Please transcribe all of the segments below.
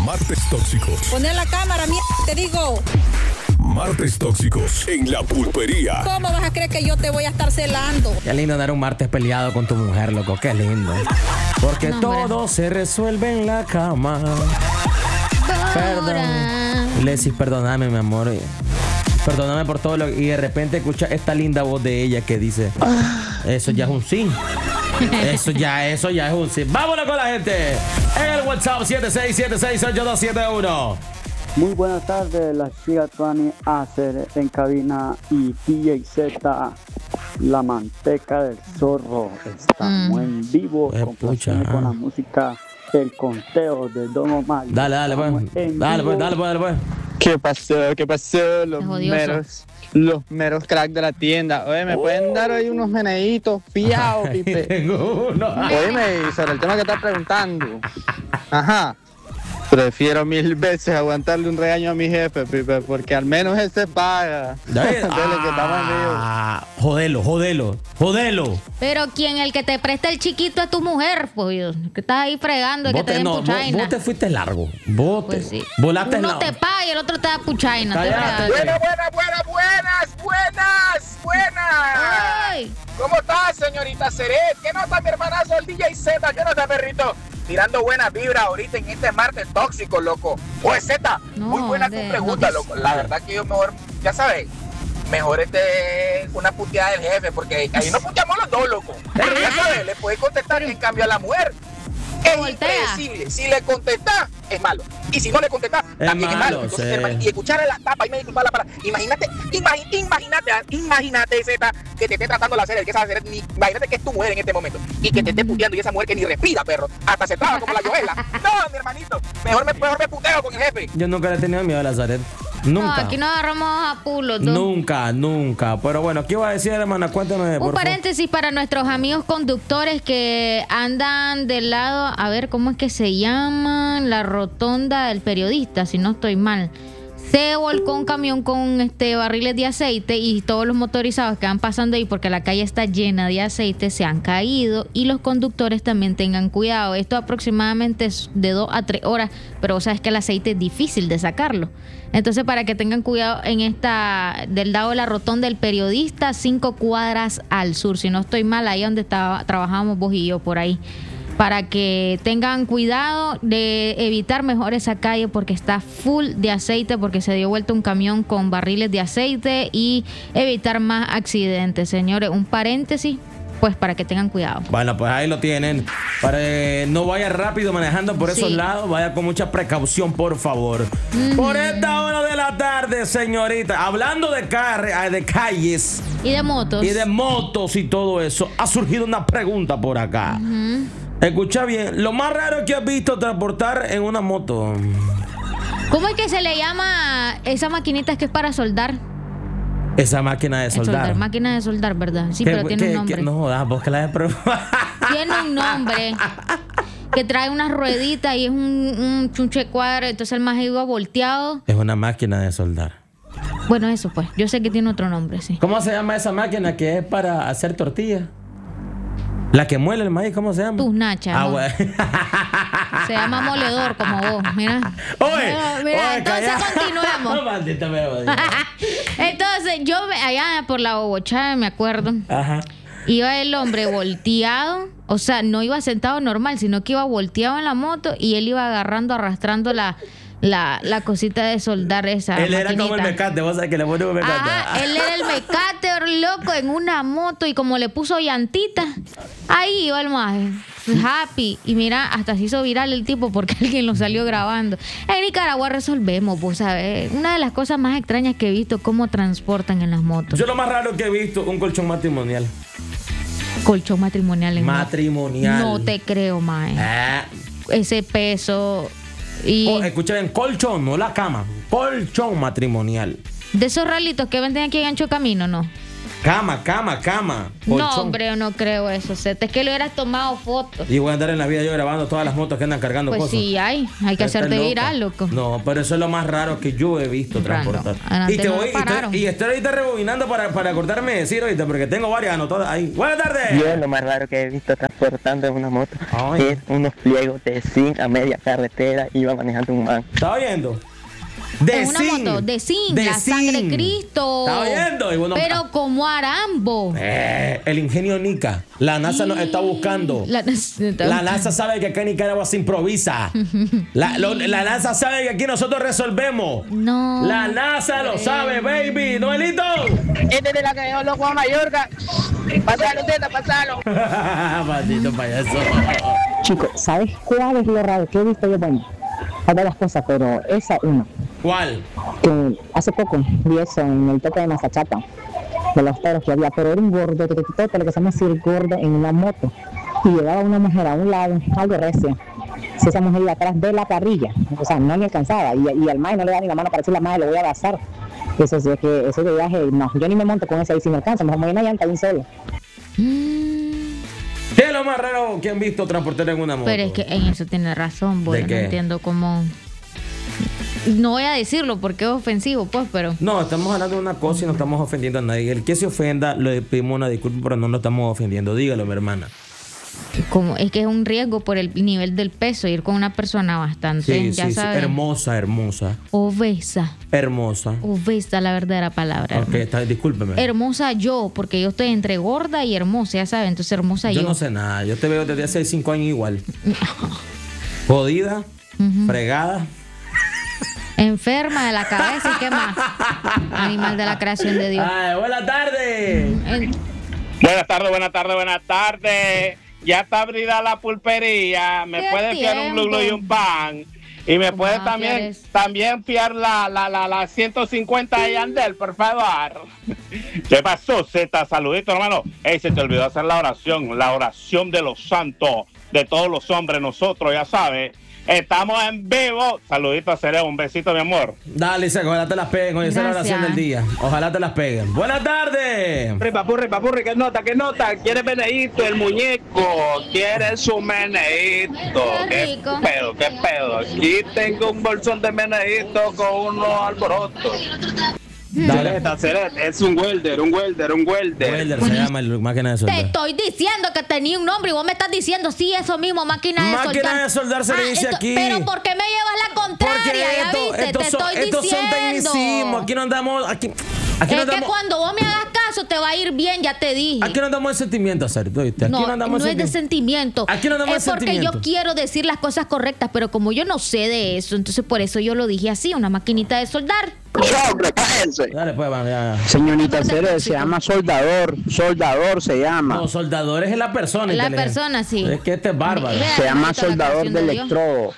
Martes tóxicos. Poner la cámara, te digo. Martes tóxicos en la pulpería. ¿Cómo vas a creer que yo te voy a estar celando? Qué lindo dar un martes peleado con tu mujer, loco. Qué lindo. Porque No, todo se resuelve en la cama. Perdón. Leslie, perdóname, mi amor. Perdóname por todo y de repente escucha esta linda voz de ella que dice: eso ya es un sí. Eso ya es un sí. Vámonos con la gente. En el WhatsApp 76768271. Muy buenas tardes, la chica Tuani Acer en cabina y DJ Z, la manteca del zorro. Estamos en vivo con la música El Conteo de Don Omar. Dale, pues. Dale. ¿Qué pasó? Los meros cracks de la tienda. Oye, ¿me pueden dar ahí unos meneitos fiados, Pipe? Tengo uno. Oye, sobre el tema que estás preguntando. Ajá. Prefiero 1000 veces aguantarle un regaño a mi jefe, Pipe, porque al menos él se paga. Jodelo. Pero el que te presta el chiquito es tu mujer, pues. Que estás ahí fregando y que te den puchaina. Vos te fuiste largo. Pues sí. Volaste. Uno te paga y el otro te da puchaina. Buenas. Ay. ¿Cómo estás, señorita Seret? ¿Qué nota, mi hermanazo, el DJ Z? ¿Qué nota, perrito? Tirando buenas vibras ahorita en este martes tóxico, loco. Oye, Z, muy buena tu pregunta, loco. La verdad que yo mejor, ya sabes, mejor una puteada del jefe, porque ahí nos puteamos los dos, loco. Pero ya sabes, le puedes contestar, en cambio a la mujer es impredecible. Si le contestas, es malo. Y si no le contestas, también es malo. Entonces, y escuchar a las tapas, y me disculpa la palabra. Imagínate, Z, que te esté tratando la serie, que esa serie, imagínate que es tu mujer en este momento y que te esté puteando y esa mujer que ni respira, perro, hasta se traba como la Joela. No, mi hermanito, mejor me puteo con el jefe. Yo nunca le he tenido miedo a la Zaret. Nunca. No, aquí nos agarramos a pulos. Nunca. Pero bueno, ¿qué iba a decir, hermana? Cuéntame. Un paréntesis para nuestros amigos conductores que andan del lado, a ver, ¿cómo es que se llaman? La rotonda del periodista, si no estoy mal. Se volcó un camión con barriles de aceite y todos los motorizados que van pasando ahí porque la calle está llena de aceite se han caído y los conductores también tengan cuidado. Esto aproximadamente es de 2 a 3 horas, pero vos sabes que el aceite es difícil de sacarlo. Entonces, para que tengan cuidado en del lado de la rotonda del periodista, 5 cuadras al sur. Si no estoy mal, ahí donde trabajábamos vos y yo, por ahí. Para que tengan cuidado de evitar mejor esa calle porque está full de aceite, porque se dio vuelta un camión con barriles de aceite y evitar más accidentes, señores. Un paréntesis, pues para que tengan cuidado. Bueno, pues ahí lo tienen. Para que no vaya rápido manejando por esos lados, vaya con mucha precaución, por favor. Por esta hora de la tarde, señorita, hablando de calles y de motos. Y de motos y todo eso, ha surgido una pregunta por acá. Escucha bien, lo más raro que has visto transportar en una moto. ¿Cómo es que se le llama esa maquinita que es para soldar? Esa máquina de soldar. Máquina de soldar, ¿verdad? Sí, pero tiene un nombre. No jodas, vos que la has probado. Tiene un nombre. Que trae unas rueditas y es un chunche cuadro. Entonces el más iba volteado. Es una máquina de soldar. Bueno, eso pues. Yo sé que tiene otro nombre, sí. ¿Cómo se llama esa máquina que es para hacer tortillas? La que muele el maíz, ¿cómo se llama? Tus nachas. Bueno. Se llama moledor, como vos, mira. Oye, entonces continuemos. No, maldita. Entonces, yo allá por la Bobochá, me acuerdo. Ajá. Iba el hombre volteado, o sea, no iba sentado normal, sino que iba volteado en la moto y él iba arrastrando la cosita de soldar esa Él maquinita. era como el mecate, vos sabés que le pone un mecate. Ajá, él era el mecate, loco, en una moto y como le puso llantita, ahí iba el maje, happy. Y mira, hasta se hizo viral el tipo porque alguien lo salió grabando. En Nicaragua resolvemos, vos sabés. Una de las cosas más extrañas que he visto, cómo transportan en las motos. Yo lo más raro que he visto, un colchón matrimonial. Colchón matrimonial en matrimonial. No te creo, mae. Ese peso. Escucha bien, colchón, no la cama. Colchón matrimonial. De esos ralitos que venden aquí en Ancho Camino, ¿no? Cama. No, Colchón. hombre, yo no creo eso, Zeta. Es que le hubieras tomado fotos. Y voy a andar en la vida yo grabando todas las motos que andan cargando Pues cosas. sí, hay que hacerte Estás viral, loca. loco. No, pero eso es lo más raro que yo he visto transportar. Antes no lo pararon. Y estoy ahorita rebobinando para acordarme de decir ahorita, porque tengo varias anotadas ahí. Buenas tardes. Yo lo más raro que he visto transportando en una moto es unos pliegos de zinc a media carretera y iba manejando un man. ¿Estaba oyendo? Es una moto de zinc, la sangre de Cristo. ¿Está oyendo? Y bueno, pero como Arambo. El ingenio Nica. La NASA nos está buscando. La NASA sabe que acá en Nicaragua se improvisa. La NASA sabe que aquí nosotros resolvemos. No. La NASA lo sabe, baby. Noelito. Este de la que yo loco a Mallorca. Pásalo, Zeta, pásalo. Maldito payaso. Chicos, ¿sabes cuál es lo raro que he visto yo? Bueno, hay varias cosas, pero esa una. ¿Cuál? Que hace poco vi eso en el toque de Mazachata, de los toros que había, pero era un gordo, lo que se llama decir gordo en una moto. Y llevaba una mujer a un lado, algo recia. Si esa mujer iba atrás de la parrilla, o sea, no le alcanzaba. Y al mae no le da ni la mano para decir la mae, lo voy a abrazar. Eso sí, es que ese de viaje, no, yo ni me monto con ese ahí si me alcanza, mejor me voy en una llanta de un solo. ¿Qué es lo más raro que han visto transportar en una moto? Pero es que en eso tiene razón, no entiendo cómo. No voy a decirlo porque es ofensivo, pues, pero. No, estamos hablando de una cosa y no estamos ofendiendo a nadie. El que se ofenda, le pedimos una disculpa, pero no lo estamos ofendiendo. Dígalo, mi hermana. Como es que es un riesgo por el nivel del peso, ir con una persona bastante, ya sabes. Hermosa. Obesa. Obesa, la verdadera palabra. Ok, discúlpeme. Hermosa yo, porque yo estoy entre gorda y hermosa, ya sabes, entonces hermosa yo. Yo no sé nada, yo te veo desde hace 5 años igual. Jodida, fregada. Enferma de la cabeza y qué más. Animal de la creación de Dios. Ay, buenas tardes. Buenas tardes. Ya está abrida la pulpería. Me puede fiar un glu y un pan. Y me puede también fiar la 150 de Yandel, por favor. ¿Qué pasó, Zeta? Saludito, hermano. Ey, se te olvidó hacer la oración de los santos, de todos los hombres, nosotros, ya sabes. Estamos en vivo. Saludito a Cereo, un besito, mi amor. Dale, Seco, ojalá te las peguen con esa oración del día. Ojalá te las peguen. Buenas tardes. Papurri, ¿qué nota? ¿Quiere meneíto? El muñeco quiere su meneíto. ¿Qué pedo? Aquí tengo un bolsón de meneíto con unos alborotos. Ceret, es un welder. Welder se llama el máquina de soldar. Te estoy diciendo que tenía un nombre y vos me estás diciendo, sí, eso mismo, máquina de soldar. Máquina de soldar se le dice aquí. Pero ¿por qué me llevas la contraria? Te estoy diciendo. Estos son tecnicismos. Aquí no andamos. Cuando vos me hagas caso te va a ir bien, ya te dije. Aquí no andamos de sentimiento, Cerito. No es de sentimiento. Aquí no andamos de sentimiento. Es porque yo quiero decir las cosas correctas, pero como yo no sé de eso, entonces por eso yo lo dije así, una maquinita de soldar. Dale, pues, vamos, ya. Señorita Cere, se llama soldador se llama. No, soldador es la persona. La persona, sí. Es que este es bárbaro. Se llama soldador de electrodo.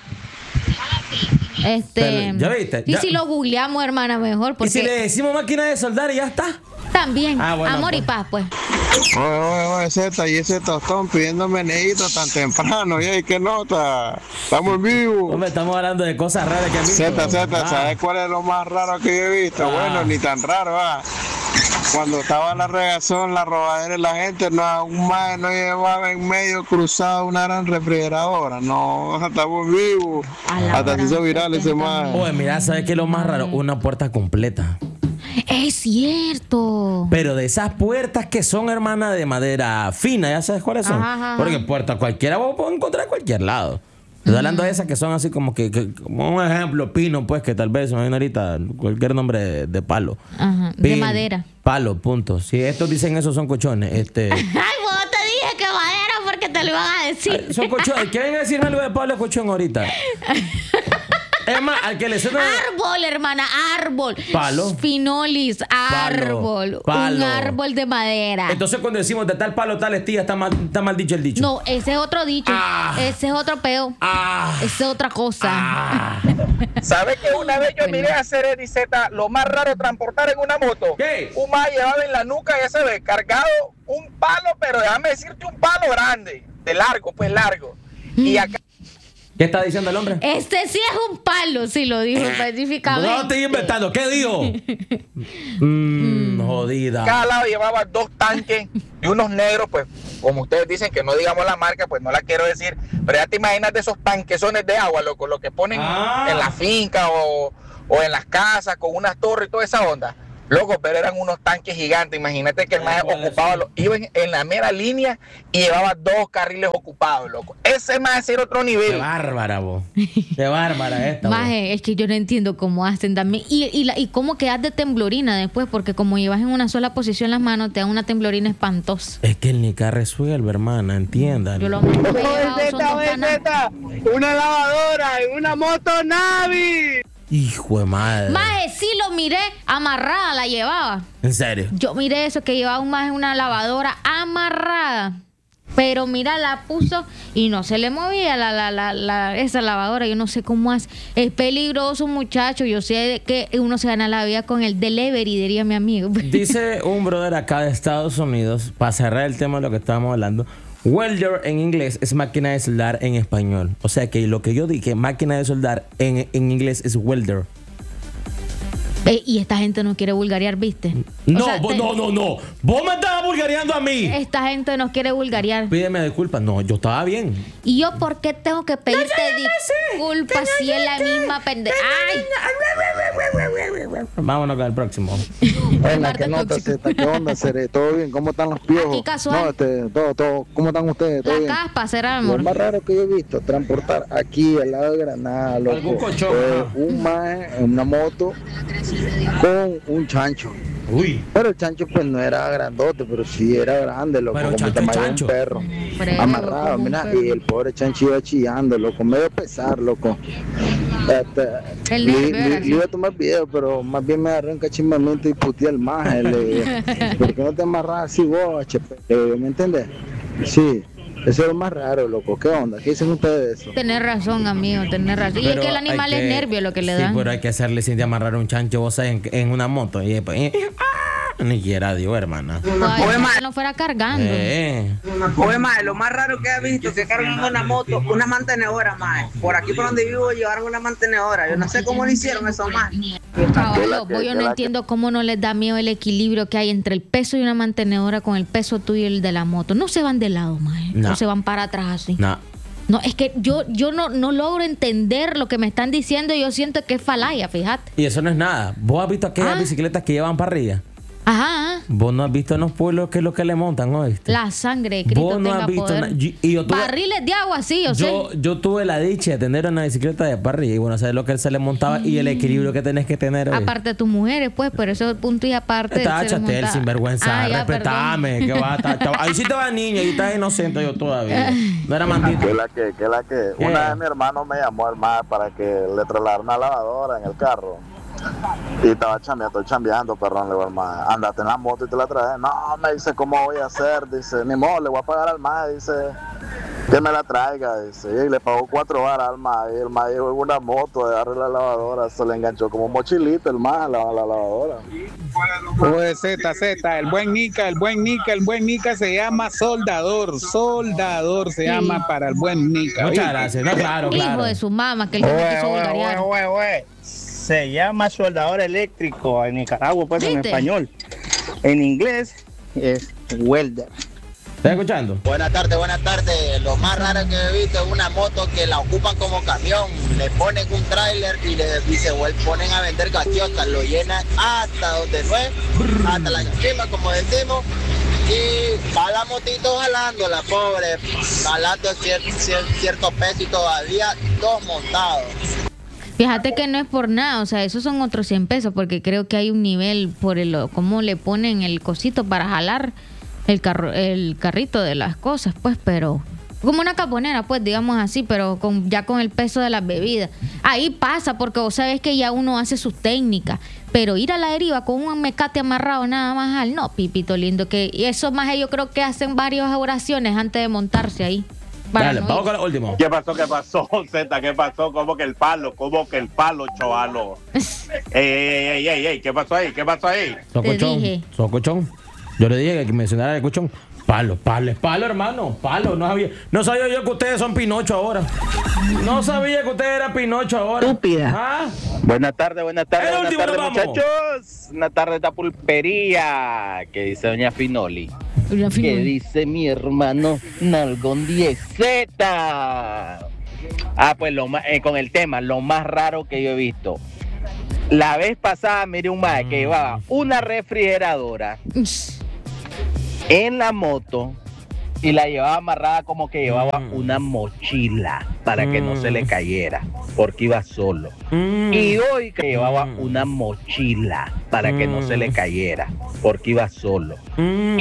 ¿Ya viste? Y si lo googleamos, hermana, mejor. Porque ¿Y si le decimos máquina de soldar y ya está? También. Bueno, amor y paz, pues. Oye, Zeta, y ese tostón pidiendo meneíto tan temprano. ¿Y qué nota? Estamos en vivo. Hombre, estamos hablando de cosas raras que a mí. Zeta, ¿sabes cuál es lo más raro que yo he visto? Bueno, ni tan raro, Cuando estaba la regazón, la robadera de la gente, un mae no llevaba en medio cruzado una gran refrigeradora. No, estamos vivos. Hasta se hizo viral ese mae. Oye, mira, ¿sabes qué es lo más raro? Una puerta completa. Es cierto. Pero de esas puertas que son, hermana, de madera fina, ¿ya sabes cuáles son? Ajá. Porque puerta cualquiera vos podés encontrar en cualquier lado. Estoy hablando de esas que son así como como un ejemplo, pino, pues, que tal vez se me viene ahorita cualquier nombre de palo. Ajá, de madera. Palo, punto. Si estos dicen eso, son cochones. Ay, vos te dije que madera porque te lo iban a decir. Son cochones. ¿Quieren decirme algo de palo cochón ahorita? Es más, al que le suena... Árbol, hermana, árbol. Palo. Finolis, árbol. Palo. Un árbol de madera. Entonces cuando decimos de tal palo, tal estilla, está mal dicho el dicho. No, ese es otro dicho. Ese es otro peo. Esa es otra cosa. ¿Sabes que una vez yo miré a hacer Zeta, lo más raro transportar en una moto? ¿Qué? Un más llevaba en la nuca, ya se ve, cargado un palo, pero déjame decirte un palo grande, de largo, pues largo. Y acá ¿Qué está diciendo el hombre? Este sí es un palo, sí lo dijo específicamente. No estoy inventando. ¿Qué dijo? Jodida. Cada lado llevaba 2 tanques y unos negros, pues, como ustedes dicen, que no digamos la marca, pues no la quiero decir. Pero ya te imaginas de esos tanquesones de agua, loco, lo que ponen en la finca o en las casas con unas torres y toda esa onda. Loco, pero eran unos tanques gigantes. Imagínate que el maje ocupaba, iba en la mera línea y llevaba 2 carriles ocupados, loco. Ese maje era otro nivel. Qué bárbara, vos. Qué bárbara esta. Maje, es que yo no entiendo cómo hacen también. Y cómo quedas de temblorina después, porque como llevas en una sola posición las manos, te da una temblorina espantosa. Es que el Nica resuelve, hermana, entiendan. Yo lo más que he llevado son 2 Zeta, una lavadora en una moto Navi. Hijo de madre. Maje, sí lo miré, amarrada la llevaba. ¿En serio? Yo miré eso, que llevaba un maje una lavadora amarrada. Pero mira, la puso y no se le movía esa lavadora. Yo no sé cómo hace. Es peligroso, muchacho. Yo sé que uno se gana la vida con el delivery, diría mi amigo. Dice un brother acá de Estados Unidos, para cerrar el tema de lo que estábamos hablando. Welder en inglés es máquina de soldar en español. O sea que lo que yo dije, máquina de soldar en inglés es welder. Y esta gente no quiere vulgarear, ¿viste? No, no. Vos me estabas vulgareando a mí. Esta gente nos quiere vulgarear. Pídeme disculpas. No, yo estaba bien. ¿Y yo por qué tengo que pedirte disculpas si es la misma pendeja? ¡Ay! Vámonos con el próximo. Hola, ¿qué nota, Zeta? ¿Qué onda, Cere? ¿Todo bien? ¿Cómo están los piojos? Aquí casual. No, todo. ¿Cómo están ustedes? ¿Todo la bien? caspa, será, amor. Lo más raro que yo he visto, transportar aquí al lado de Granada, loco. Algún colchón, un maje en una moto con un chancho. Uy. Pero el chancho pues no era grandote, pero sí era grande, loco, pero como el tamaño de un perro. Amarrado, mira, y el pobre chancho iba chillando, loco, medio pesar, loco. Le iba a tomar video, pero más bien me agarré un cachimbamiento y puteé al maje. ¿Por qué no te amarras así vos, HP? ¿Me entiendes? Sí. Eso es lo más raro, loco. ¿Qué onda? ¿Qué dicen ustedes de eso? Tenés razón, amigo, tenés razón. Y es que el animal es nervio lo que le dan. Sí, pero hay que hacerle sin de amarrar un chancho, vos sabés, en una moto. Y después, ni quiera Dios, hermana. Oye, no fuera cargando. Oye, mae, lo más raro que he visto, que cargan una moto, una mantenedora, mae. Por aquí por donde vivo llevaron una mantenedora. Yo no sé cómo lo hicieron eso, mae. Yo no entiendo cómo no les da miedo el equilibrio que hay entre el peso de una mantenedora con el peso tuyo y el de la moto. No se van de lado, mae. No se van para atrás así. No, es que yo no logro entender lo que me están diciendo y yo siento que es falaya, fíjate. Y eso no es nada. ¿Vos has visto aquellas bicicletas que llevan parrilla? Ajá. Vos no has visto en los pueblos qué es lo que le montan, ¿oíste? La sangre de Cristo. Vos no has visto barriles de agua, sí, yo tuve la dicha de tener una bicicleta de parrilla y bueno, sabes lo que él se le montaba y el equilibrio que tenés que tener. ¿oíste? Aparte de tus mujeres, pues, pero eso es punto y aparte. Táchate, el sinvergüenza, respetame. Que va, ahí sí te va niña y estás inocente yo todavía. No era maldito. ¿Qué la que? Una vez mi hermano me llamó al mar para que le trasladara una lavadora en el carro. Y estaba chambeando, perdón, le digo al mae, andate en la moto y te la traes. No, me dice, ¿cómo voy a hacer? Dice, ni modo, le voy a pagar al mae, dice, que me la traiga, dice. Y le pagó 4 varas al mae, y el mae llegó en una moto de darle la lavadora, se le enganchó como un mochilito el mae, la lavadora. Oye, Z, el buen Nica se llama soldador se llama para el buen Nica. Muchas gracias, no, claro. Hijo de su mamá, que el niño quiso vulgarear. Se llama soldador eléctrico en Nicaragua, pues en español. En inglés es welder. ¿Estás escuchando? Buenas tardes. Lo más raro que he visto es una moto que la ocupan como camión. Le ponen un tráiler y le ponen a vender gaseosas. Lo llenan hasta donde no es, hasta la cima, como decimos. Y va la motito jalando, la pobre, jalando cierto peso y todavía 2 montados. Fíjate que no es por nada, o sea, esos son otros 100 pesos, porque creo que hay un nivel por cómo le ponen el cosito para jalar el carrito de las cosas, pues, pero como una caponera, pues, digamos así, pero ya con el peso de las bebidas. Ahí pasa, porque vos sabés que ya uno hace sus técnicas, pero ir a la deriva con un mecate amarrado nada más no, pipito lindo, que eso más yo creo que hacen varias oraciones antes de montarse ahí. Dale, vamos con el último. ¿Qué pasó, Z? ¿Qué pasó? ¿Cómo que el palo, chavalo? Ey, ¿qué pasó ahí? Socochón. Yo le dije que mencionara el cuchón. Palo, hermano. Palo. No sabía yo que ustedes son Pinocho ahora. No sabía que ustedes eran Pinocho ahora. Estúpida. ¿Ah? Buenas tardes, vamos. muchachos. Una tarde de pulpería. ¿Qué dice doña Finoli? ¿Qué dice mi hermano Nalgón 10Z? Pues con el tema, lo más raro que yo he visto. La vez pasada miré un mae que llevaba una refrigeradora en la moto y la llevaba amarrada como que llevaba una mochila para que no se le cayera, porque iba solo. Y hoy que llevaba una mochila para que no se le cayera, porque iba solo.